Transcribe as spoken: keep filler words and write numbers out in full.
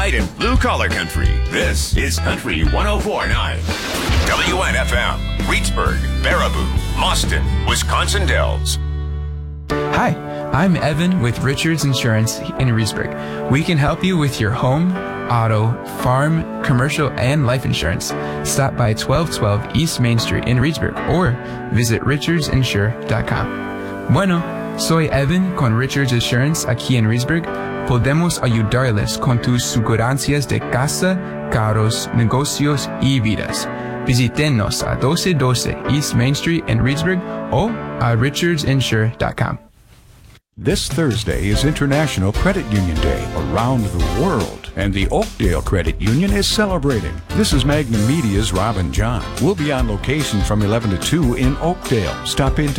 night in blue collar country. This is Country one oh four point nine. W N F M, Reedsburg, Baraboo, Mauston, Wisconsin Dells. Hi, I'm Evan with Richards Insurance in Reedsburg. We can help you with your home, auto, farm, commercial, and life insurance. Stop by twelve twelve East Main Street in Reedsburg or visit richards insure dot com. Bueno, soy Evan con Richards Insurance aquí en Reedsburg. Podemos ayudarles con tus asegurancias de casa, carros, negocios y vidas. Visítenos a doce doce East Main Street in Reedsburg o a richards insure dot com. This Thursday is International Credit Union Day around the world, and the Oakdale Credit Union is celebrating. This is Magnum Media's Robin John. We'll be on location from eleven to two in Oakdale. Stop in to